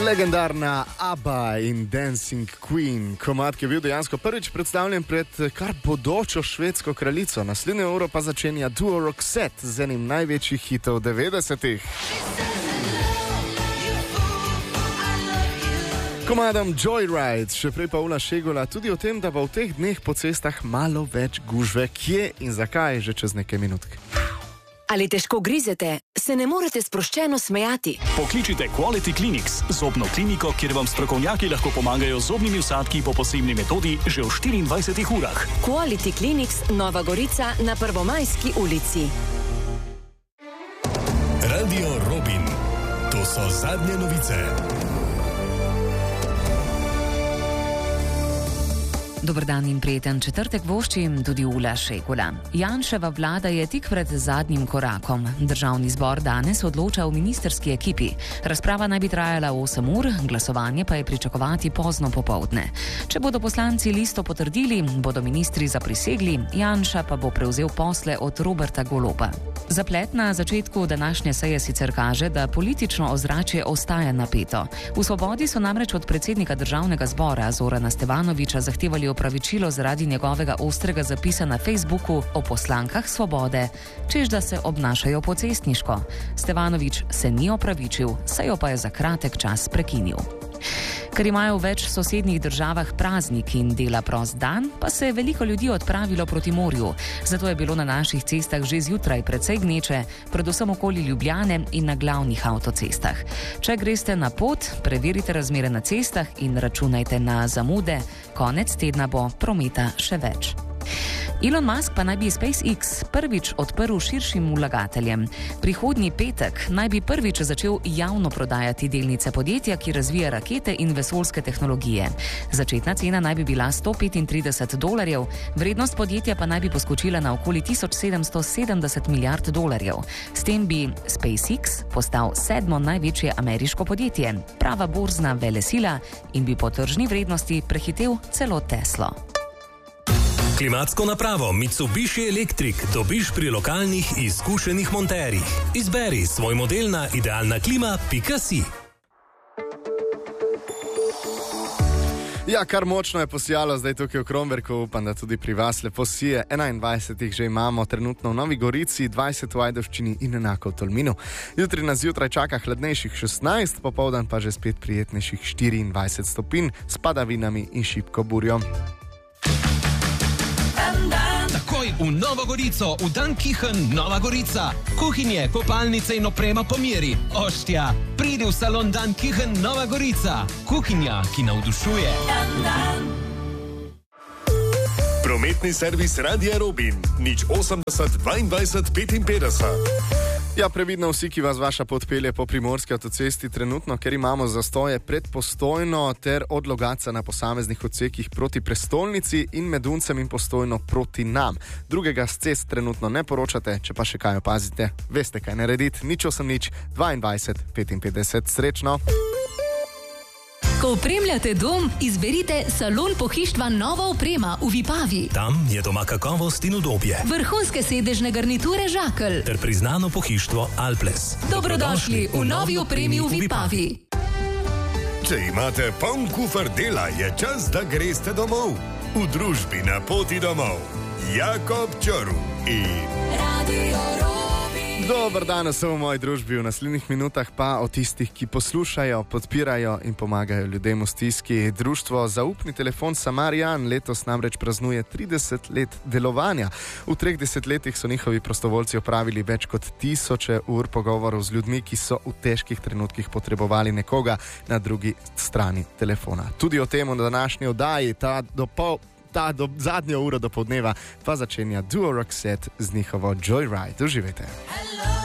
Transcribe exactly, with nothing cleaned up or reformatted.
Legendarna ABBA in Dancing Queen, komad, ki je bil dejansko prvič predstavljen pred kar bodočo švedsko kraljico. Naslednjo uro pa začenja duo Roxette z enim največjih hitov devetdesetih. Komadom Joyride, še prej pa Ula Šegula, tudi o tem, da bo v teh dneh po cestah malo več gužve, kje in zakaj, že čez nekaj minutk. Ali težko grizete, se ne morete sproščeno smejati? Pokličite Quality Clinics, zobno kliniko, kjer vam strokovnjaki lahko pomagajo z zobnimi vsadki po posebni metodi že v štiriindvajsetih urah. Quality Clinics, Nova Gorica na Prvomajski ulici. Radio Robin. To so zadnje novice. Dober dan in prijeten četrtek voščim tudi Ula Šegula. Janševa vlada je tik pred zadnjim korakom. Državni zbor danes odloča o ministerski ekipi. Razprava naj bi trajala osem ur, glasovanje pa je pričakovati pozno popoldne. Če bodo poslanci listo potrdili, bodo ministri zaprisegli, Janša pa bo prevzel posle od Roberta Goloba. Zaplet na začetku današnje seje sicer kaže, da politično ozračje ostaja napeto. V Svobodi so namreč od predsednika državnega zbora Zorana Stevanovića zahtevali opravičilo zaradi njegovega ostrega zapisa na Facebooku o poslankah Svobode, čež da se obnašajo pocestniško. Stevanović se ni opravičil, sejo pa je za kratek čas prekinil. Ker imajo v več sosednjih državah praznik in dela prost dan, pa se je veliko ljudi odpravilo proti morju. Zato je bilo na naših cestah že zjutraj precej gneče, predvsem okoli Ljubljane in na glavnih avtocestah. Če greste na pot, preverite razmere na cestah in računajte na zamude. Konec tedna bo prometa še več. Elon Musk pa naj bi SpaceX prvič odprl širšim vlagateljem. Prihodnji petek naj bi prvič začel javno prodajati delnice podjetja, ki razvija rakete in vesoljske tehnologije. Začetna cena naj bi bila sto petintrideset dolarjev, vrednost podjetja pa naj bi poskočila na okoli tisoč sedemsto sedemdeset milijard dolarjev. S tem bi SpaceX postal sedmo največje ameriško podjetje, prava borzna velesila in bi po tržni vrednosti prehitel celo Teslo. Klimatsko napravo Mitsubishi Electric dobiš pri lokalnih izkušenih monterjih. Izberi svoj model na idealna klima pika si. Ja, kar močno je posijalo zdaj tukaj v Kromberku, upam, da tudi pri vas lepo sije. enaindvajset jih že imamo trenutno v Novi Gorici, dvajset v Ajdovščini in enako v Tolminu. Jutri nas zjutraj čaka hladnejših šestnajst, popoldan pa že spet prijetnejših štiriindvajset stopinj s padavinami in šibko burjo. Takoj v Novo Gorico, v Dan Kichen, Nova Gorica. Kuhinje, kopalnice in oprema po meri. Oštja, pridi v salon Dan Kichen, Nova Gorica. Kuhinja, ki navdušuje. Dan, dan. Prometni servis Radia Robin. nič osemdeset dvaindvajset petinpetdeset. Ja, previdno vsi, ki vas vaša pot pelje po primorski avtocesti trenutno, ker imamo zastoje pred Postojno ter od Logatca na posameznih odsekih proti prestolnici in med Uncem in Postojno proti nam. Drugega s cest trenutno ne poročate, če pa še kaj opazite, veste kaj narediti. nič osem nič dvaindvajset petinpetdeset. Srečno! Ko opremljate dom, izberite Salon pohištva Nova oprema v Vipavi. Tam je doma kakovost in udobje. Vrhunske sedežne garniture Žakelj. Ter priznano pohištvo Alples. Dobrodošli v novi opremi v Vipavi. Če imate poln kufer dela, je čas, da greste domov. V družbi Na poti domov. Jakob Čorv in Radio Robin. Dobar dan, sem v moji družbi, v naslednjih minutah pa o tistih, ki poslušajo, podpirajo in pomagajo ljudem v stiski. Društvo Zaupni telefon Samarijan letos namreč praznuje trideset let delovanja. V treh desetletjih so njihovi prostovoljci opravili več kot tisoče ur pogovorov z ljudmi, ki so v težkih trenutkih potrebovali nekoga na drugi strani telefona. Tudi o tem v današnji oddaji, ta dopol Ta do, zadnjo uro do podneva pa začenja duo Roxette z njihovo Joyride. Uživajte. Hello.